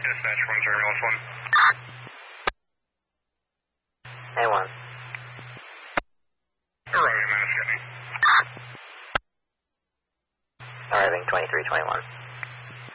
Dispatch 1011. A1. Arriving, Manus, get me. Arriving 2321.